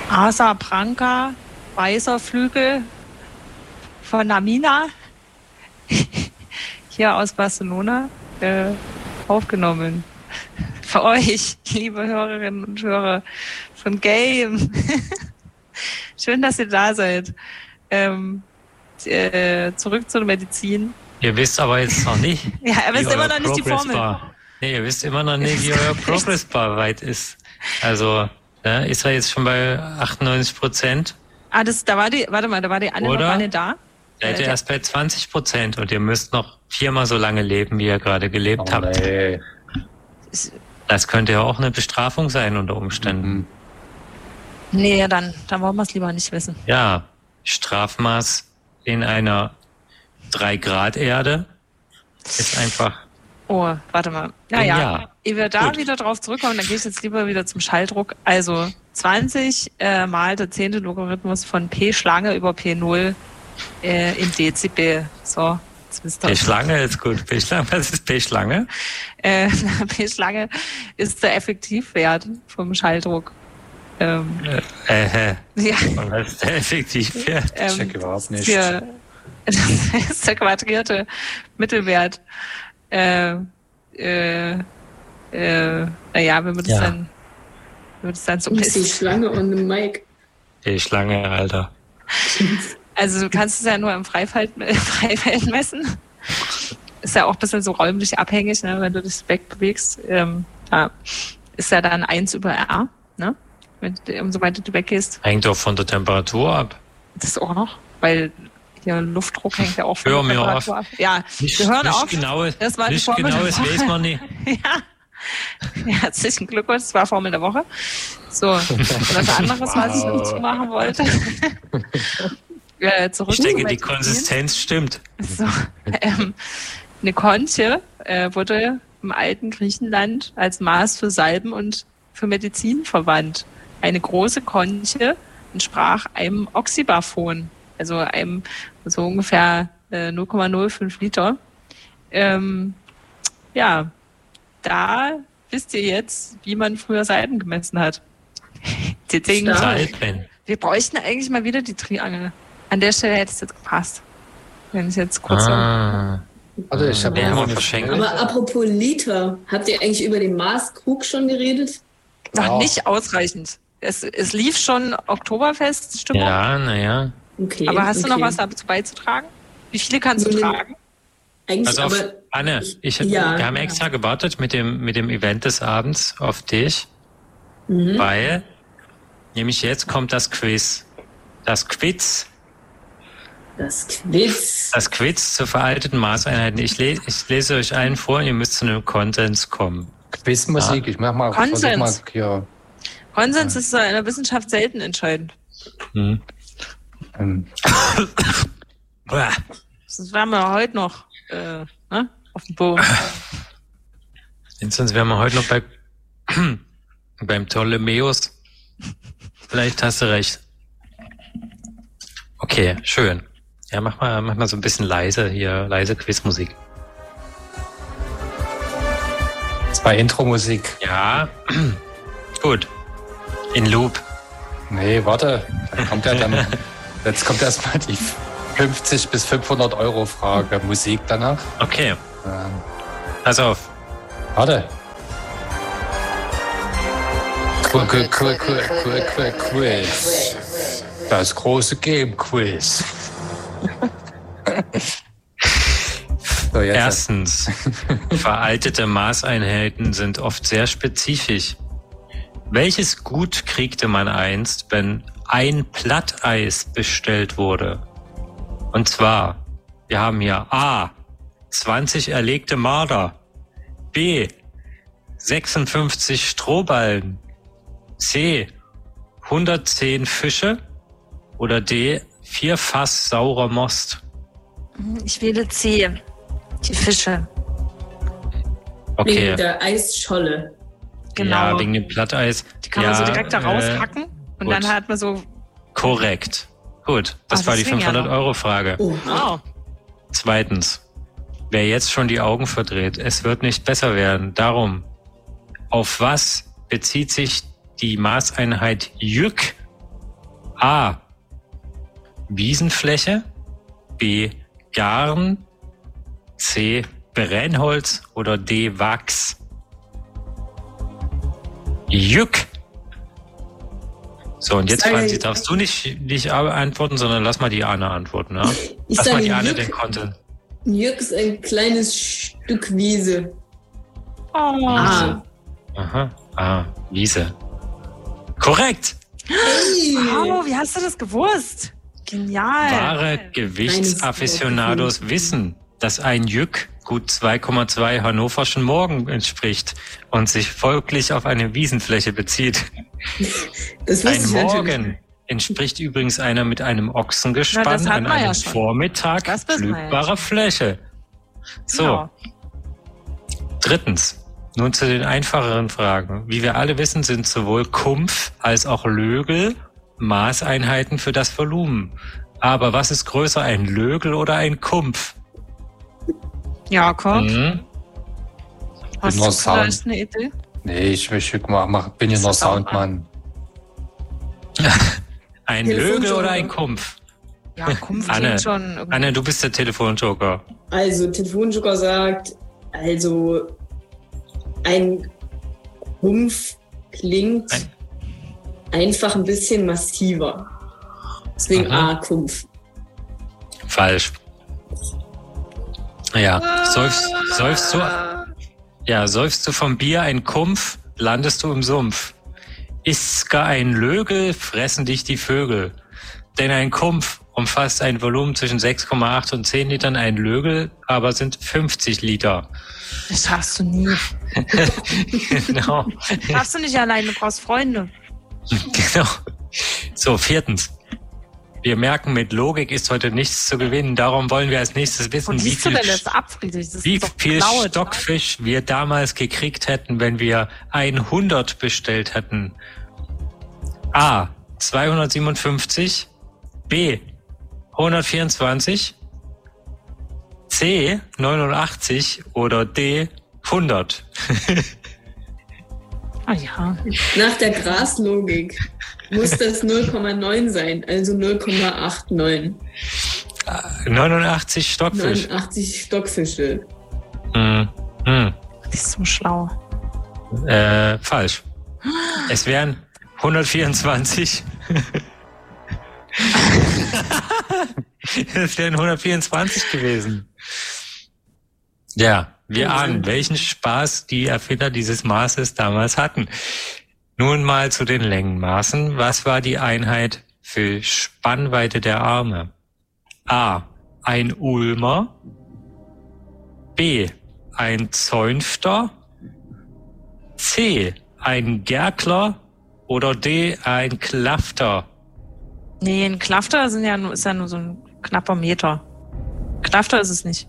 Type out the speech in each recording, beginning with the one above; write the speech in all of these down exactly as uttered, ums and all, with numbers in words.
Asa Branca, weißer Flügel von Namina, hier aus Barcelona, äh, aufgenommen. Für euch, liebe Hörerinnen und Hörer von Game. Schön, dass ihr da seid. Ähm, äh, zurück zur Medizin. Ihr wisst aber jetzt noch nicht. Ja, ihr wisst immer noch nicht die Formel. Bar. Nee, ihr wisst immer noch nicht, wie euer Progress Bar weit ist. Also, ne, ist er jetzt schon bei achtundneunzig Prozent? Ah, das, da war die, warte mal, da war die Anne Oder? noch Anne da? Seid ihr erst bei zwanzig Prozent und ihr müsst noch viermal so lange leben, wie ihr gerade gelebt Oh, habt. nee. Das könnte ja auch eine Bestrafung sein unter Umständen. Mhm. Nee, dann, dann wollen wir es lieber nicht wissen. Ja, Strafmaß in einer drei Grad Erde ist einfach... Oh, warte mal. Naja, Ja. ehe wir da Gut. wieder drauf zurückkommen, dann gehe ich jetzt lieber wieder zum Schalldruck. Also zwanzig äh, mal der zehnte Logarithmus von P Schlange über P null äh, in Dezibel. So, jetzt wisst ihr. P-Schlange ist gut. P-Schlange, was ist P-Schlange? Äh, P Schlange ist der Effektivwert vom Schalldruck. Ähm, Äh, äh, ja, und was ist der Effektivwert? ähm, Check überhaupt nicht. Für, das ist der quadrierte Mittelwert. Äh, äh, äh, naja, wenn wir das Ja. dann, wenn wir das dann so Ist die messen. Schlange und ein Mike. P-Schlange, Alter. Also du kannst es ja nur im Freifeld, im Freifeld messen. Ist ja auch ein bisschen so räumlich abhängig, ne, wenn du dich wegbewegst. Ähm, ja, ist ja dann eins über R, ne? Wenn, umso weiter du weggehst. Hängt doch von der Temperatur ab. Das auch noch, weil der Luftdruck hängt ja auch von Hör der mir Temperatur ab. Ja, wir hören nicht auf. Genaues, Das war die nicht Formel der genaues Woche. weiß man nicht. Ja. Herzlichen Glückwunsch, das war Formel der Woche. So, und was anderes, was ich dazu machen wollte. äh, zurück Ich denke, zu die Medizin. Konsistenz stimmt. So, ähm, eine Konche äh, wurde im alten Griechenland als Maß für Salben und für Medizin verwandt. Eine große Konche entsprach einem Oxybaphon, also einem so ungefähr äh, null Komma null fünf Liter. Ähm, ja, da wisst ihr jetzt, wie man früher Salben gemessen hat. Die Dinge. Stark. Salben. Wir bräuchten eigentlich mal wieder die Triangel. An der Stelle hätte es jetzt gepasst. Wenn ich jetzt kurz Ah, Also ich habe Den haben wir eine verschenkt. Frage. Aber apropos Liter, habt ihr eigentlich über den Maßkrug schon geredet? noch Ja. nicht ausreichend. Es, es lief schon Oktoberfest-Stimmung. ja, naja. Okay. Aber hast okay. du noch was dazu beizutragen? Wie viele kannst du Nur den- tragen? Eigentlich Also auf, aber. Anne, ich, Ja. wir haben extra gewartet mit dem, mit dem Event des Abends auf dich, Mhm. weil nämlich jetzt kommt das Quiz. Das Quiz. Das Quiz. Das Quiz zu veralteten Maßeinheiten. Ich, le ich lese euch allen vor und ihr müsst zu einem Konsens kommen. Quizmusik. Ich mach mal, Konsens. versuch mal hier. Konsens ist in der Wissenschaft selten entscheidend. Hm. Ähm, Uah. Das waren wir heute noch äh, ne? auf dem Boden. Sonst wären wir heute noch bei beim Ptolemäus. Vielleicht hast du recht. Okay, schön. Ja, mach mal, mach mal so ein bisschen leise hier, leise Quizmusik. zwei Intro-Musik. Ja, gut. In Loop. Nee, warte. Dann kommt ja dann. Jetzt kommt erstmal die fünfzig bis fünfhundert Euro Frage. Musik danach. Okay, Ähm, pass auf. warte. Qu- qu- qu- qu- qu- qu- Quiz. Das große Game-Quiz. So, jetzt. Erstens, veraltete Maßeinheiten sind oft sehr spezifisch. Welches Gut kriegte man einst, wenn ein Platteis bestellt wurde? Und zwar, wir haben hier A, zwanzig erlegte Marder, B, sechsundfünfzig Strohballen, C, hundertzehn Fische oder D, vier Fass saurer Most. Ich wähle C. Die Fische. Okay. Wegen der Eisscholle. Genau. Ja, wegen dem Platteis. Die kann ja, man so direkt da äh, rauspacken und gut. dann hat man so. Korrekt. Gut, das Ah, war die deswegen ja noch. fünfhundert-Euro-Frage. Oh. Oh. Zweitens, wer jetzt schon die Augen verdreht, es wird nicht besser werden. Darum, auf was bezieht sich die Maßeinheit Jück A. Wiesenfläche. B. Garn. C. Brennholz. Oder D. Wachs. Jück. So, und jetzt, Sag- Franzi, darfst du nicht, nicht antworten, sondern lass mal die Anne antworten. Ja? Ich Lass mal sage die Anne Jück. den Content. Jück ist ein kleines Stück Wiese. Oh. Ah. Aha. Ah, Wiese. Korrekt! Hey. Wow, wie hast du das gewusst? Genial. Wahre Gewichtsafficionados wissen, dass ein Jück gut zwei Komma zwei hannoverschen Morgen entspricht und sich folglich auf eine Wiesenfläche bezieht. Das wusste Ein ich natürlich. Morgen entspricht übrigens einer mit einem Ochsengespann Na, das hatten an wir ja einem schon. Vormittag Das wissen wir ja pflügbarer Fläche. So, Genau. drittens. Nun zu den einfacheren Fragen. Wie wir alle wissen, sind sowohl Kumpf als auch Lögel Maßeinheiten für das Volumen. Aber was ist größer, ein Lögel oder ein Kumpf? Jakob, Mhm. hast nur du Sound. vielleicht eine Idee? Nee, ich, ich mach, mach, bin ja nur Das ist auch Soundmann. Ein Telefonjoker. Lögel oder ein Kumpf? Ja, Kumpf Anne, klingt schon irgendwie. Anne, du bist der Telefonjoker. Also, Telefonjoker sagt, also ein Kumpf klingt Ein- einfach ein bisschen massiver. Deswegen Mhm. A, Kumpf. Falsch. Ja, seufst, seufst du, ja, seufst du vom Bier ein Kumpf, landest du im Sumpf. Ist's gar ein Lögel, fressen dich die Vögel. Denn ein Kumpf umfasst ein Volumen zwischen sechs Komma acht und zehn Litern, ein Lögel aber sind fünfzig Liter. Das schaffst du nie. Genau. Schaffst du nicht alleine, du brauchst Freunde. Genau. So, viertens. Wir merken, mit Logik ist heute nichts zu gewinnen. Darum wollen wir als nächstes wissen, Und wie siehst du viel, denn das ab, Friedrich? Das wie ist doch viel geklaut. Stockfisch wir damals gekriegt hätten, wenn wir hundert bestellt hätten. A. zweihundertsiebenundfünfzig. B. hundertvierundzwanzig. C. neunundachtzig. Oder D. hundert. Ah ja. Nach der Graslogik muss das null Komma neun sein, also null Komma neunundachtzig. neunundachtzig Stockfisch. neunundachtzig Stockfische. Hm. Hm. Die ist so schlau. Äh, falsch. Es wären hundertvierundzwanzig. Es wären hundertvierundzwanzig gewesen. Ja, wir ahnen, welchen Spaß die Erfinder dieses Maßes damals hatten. Nun mal zu den Längenmaßen. Was war die Einheit für Spannweite der Arme? A. Ein Ulmer. B. Ein Zäunfter. C. Ein Gerkler. Oder D. Ein Klafter. Nee, ein Klafter sind ja nur, ist ja nur so ein knapper Meter. Klafter ist es nicht.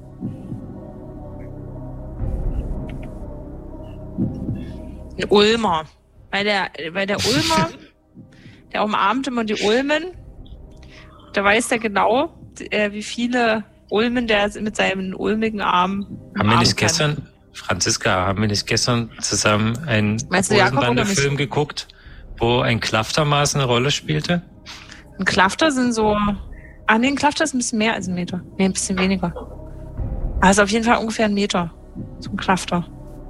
Ein Ulmer. Weil der, weil der Ulmer, der umarmt immer die Ulmen. Da weiß der genau, äh, wie viele Ulmen der mit seinen ulmigen Armen Haben wir umarmen nicht kann. gestern, Franziska, haben wir nicht gestern zusammen einen Meinst du Jakob oder Hosenbande-Film mich? geguckt, wo ein Klaftermaß eine Rolle spielte? Ein Klafter sind so. Ah, nee, ein Klafter ist ein bisschen mehr als ein Meter. Nee, ein bisschen weniger. Also auf jeden Fall ungefähr ein Meter. So ein Klafter.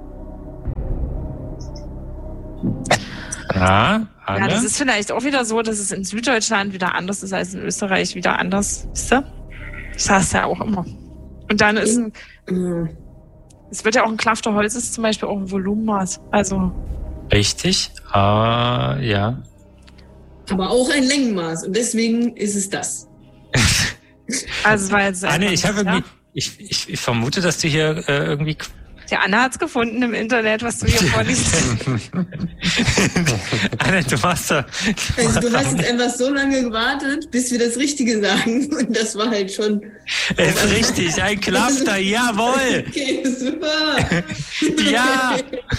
Ja, Anne? Ja, das ist vielleicht auch wieder so, dass es in Süddeutschland wieder anders ist als in Österreich wieder anders. Wisst ihr? Das heißt ja auch immer. Und dann ist ein, Mhm. es wird ja auch ein Klafter Holz ist zum Beispiel auch ein Volumenmaß. Also, Richtig, ah, ja. Aber auch ein Längenmaß und deswegen ist es das. also es war jetzt Anne, einfach ich habe nicht, irgendwie, ich, ich, ich vermute, dass du hier äh, irgendwie... ja? Die Anna hat's gefunden im Internet, was du hier vorliest. Anne, du machst da... Also du hast jetzt einfach so lange gewartet, bis wir das Richtige sagen und das war halt schon... Ist richtig, ein Klafter, jawohl! Okay, super! Ja!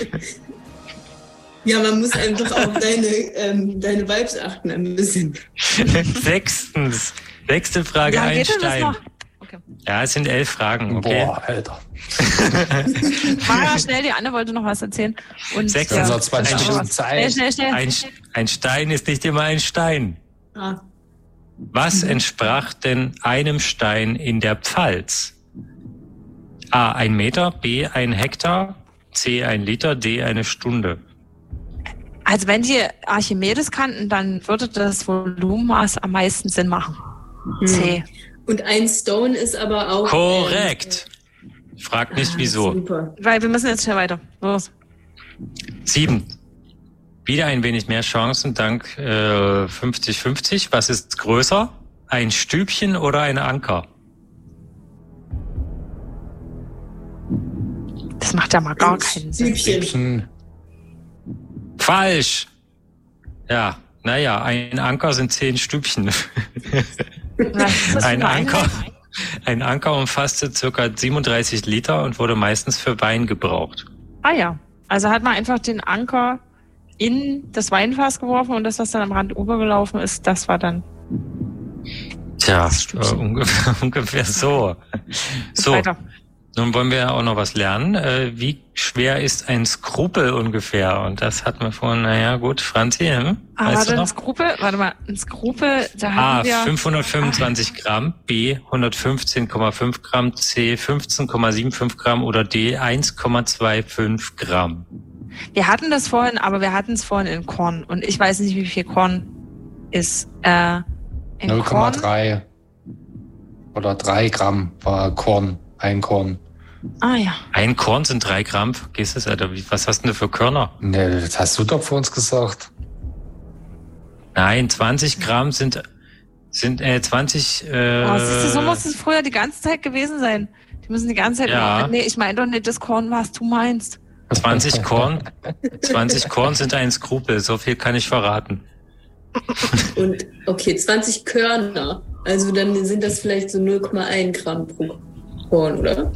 Ja, man muss einfach auf deine, ähm, deine Vibes achten ein bisschen. Sechstens, sechste Frage, Ja, geht denn das Einstein. noch? Okay. Ja, es sind elf Fragen, okay. Boah, Alter. Mach mal schnell, die Anne wollte noch was erzählen. Und Sechs- Wir haben ja, noch zwanzig Ein Minuten schnell, Zeit. schnell, schnell. Ein, ein Stein ist nicht immer ein Stein. Ah. Was entsprach denn einem Stein in der Pfalz? A, ein Meter, B, ein Hektar, C, ein Liter, D, eine Stunde. Also wenn die Archimedes kannten, dann würde das Volumenmaß am meisten Sinn machen. Hm. C. Und ein Stone ist aber auch... Korrekt. Frag nicht, Ah, wieso. Super. Weil wir müssen jetzt schnell weiter. Los. Sieben. Wieder ein wenig mehr Chancen dank äh, fünfzig fünfzig. Was ist größer? Ein Stübchen oder ein Anker? Das macht ja mal gar Ein keinen Sinn. Stübchen. Stübchen. Falsch. Ja, naja, ein Anker sind zehn Stübchen. Was ist das für Ein eine Anker, Einheit? ein Anker umfasste circa siebenunddreißig Liter und wurde meistens für Wein gebraucht. Ah ja. Also hat man einfach den Anker in das Weinfass geworfen und das, was dann am Rand übergelaufen ist, das war dann... Tja, Das Stübchen. äh, ungefähr, ungefähr so. So, Weiter. nun wollen wir auch noch was lernen. Äh, wie schwer ist ein Skrupel ungefähr? Und das hatten wir vorhin, naja gut, Franzi, hm? Ah, Weißt warte, du ein noch? Skrupel, warte mal, ein Skrupel, da A, hatten wir... fünfhundertfünfundzwanzig Gramm, B, hundertfünfzehn Komma fünf Gramm, C, fünfzehn Komma fünfundsiebzig Gramm oder D, eins Komma fünfundzwanzig Gramm. Wir hatten das vorhin, aber wir hatten es vorhin in Korn. Und ich weiß nicht, wie viel Korn ist. Äh, in null Komma Korn. drei oder drei Gramm war Korn, ein Korn. Ah ja. Ein Korn sind drei Gramm. Vergiss es, Alter. Wie- Was hast du denn für Körner? Ne, das hast du doch vor uns gesagt. Nein, zwanzig Gramm sind, sind äh, zwanzig... Äh, Oh, siehst du, so muss es früher die ganze Zeit gewesen sein. Die müssen die ganze Zeit... Ja. Nee, ich meine doch nicht das Korn, was du meinst. zwanzig Korn, zwanzig Korn sind ein Skrupel. So viel kann ich verraten. Und okay, zwanzig Körner. Also dann sind das vielleicht so null Komma eins Gramm pro Korn, oder?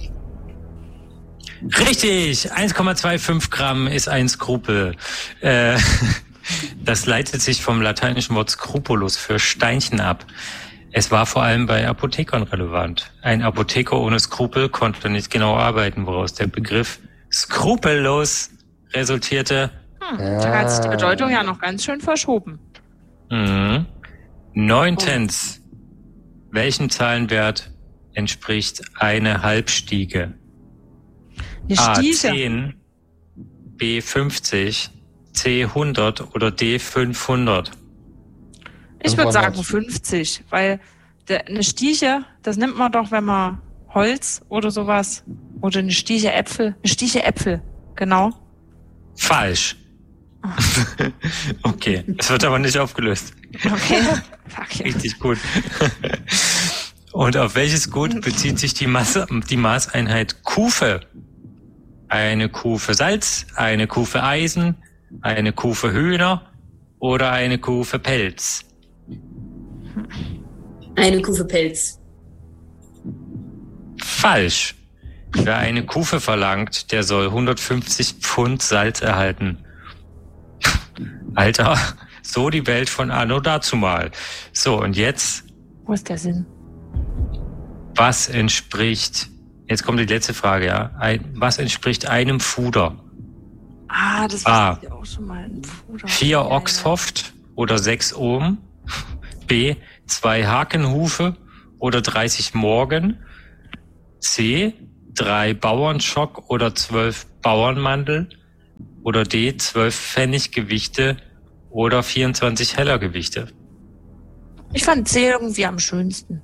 Richtig, eins Komma fünfundzwanzig Gramm ist ein Skrupel. Äh, das leitet sich vom lateinischen Wort scrupulus für Steinchen ab. Es war vor allem bei Apothekern relevant. Ein Apotheker ohne Skrupel konnte nicht genau arbeiten, woraus der Begriff skrupellos resultierte. Hm, Da hat sich die Bedeutung ja noch ganz schön verschoben. Mhm. Neuntens. Welchem Zahlenwert entspricht eine Halbstiege? Eine A Stiege. zehn, B fünfzig, C hundert oder D fünfhundert. Ich würde sagen fünfhundert. fünfzig, weil der, eine Stieche, das nimmt man doch, wenn man Holz oder sowas, oder eine Stieche Äpfel, eine Stieche Äpfel, genau. Falsch. Okay, es wird aber nicht aufgelöst. Okay. Fuck ja. Richtig gut. Und auf welches Gut bezieht sich die Masse, die Maßeinheit Kufe? Eine Kuh für Salz, eine Kuh für Eisen, eine Kuh für Hühner oder eine Kuh für Pelz? Eine Kuh für Pelz. Falsch. Wer eine Kufe verlangt, der soll hundertfünfzig Pfund Salz erhalten. Alter, so die Welt von anno dazumal. So, und jetzt, Wo ist der Sinn? was entspricht, jetzt kommt die letzte Frage, ja, ein, was entspricht einem Fuder? Ah, das Ah. wusste ich auch schon mal. Ein Puder. Vier Ja, ja. Oxhoft oder sechs Ohm? B, zwei Hakenhufe oder dreißig Morgen? C, drei Bauernschock oder zwölf Bauernmandel? Oder D, zwölf Pfenniggewichte oder vierundzwanzig Hellergewichte? Ich fand C irgendwie am schönsten.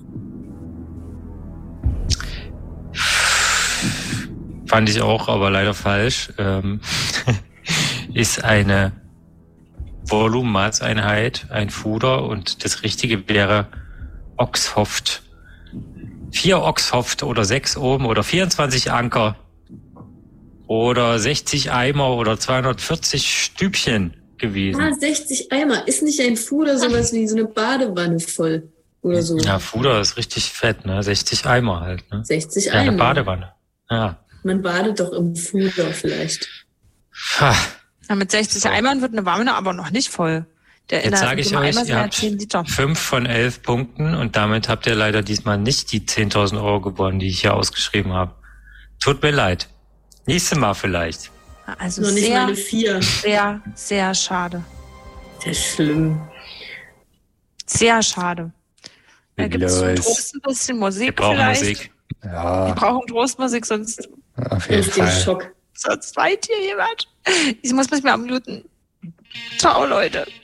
Fand ich auch, aber leider falsch. Ähm, ist eine Volumenmaßeinheit, ein Fuder und das Richtige wäre Oxhoft. Vier Oxhoft oder sechs Ohm oder vierundzwanzig Anker oder sechzig Eimer oder zweihundertvierzig Stübchen gewesen. Ah, sechzig Eimer. Ist nicht ein Fuder sowas wie so eine Badewanne voll? Oder so? Ja, Fuder ist richtig fett, ne? sechzig Eimer halt, ne? sechzig Ja, eine Eimer. Badewanne. Ja. Man badet doch im Fuder vielleicht. Ha. Ja, mit sechzig So. Eimern wird eine Wanne aber noch nicht voll. Der Jetzt innerhalb sage ich von einem euch, Eimer sind ihr ja habt zehn Liter. fünf von elf Punkten und damit habt ihr leider diesmal nicht die zehntausend Euro gewonnen, die ich hier ausgeschrieben habe. Tut mir leid. Nächstes Mal vielleicht. Also Noch nicht mal sehr, eine vier. sehr, sehr schade. Das ist schlimm. Sehr schade. Da gibt es zum Los. Trost ein bisschen Musik Wir brauchen vielleicht. Musik. Wir Ja, brauchen Trostmusik, sonst, auf jeden Aus dem Fall. Schock. sonst weint hier jemand. Ich muss mich mal muten. Ciao, Leute.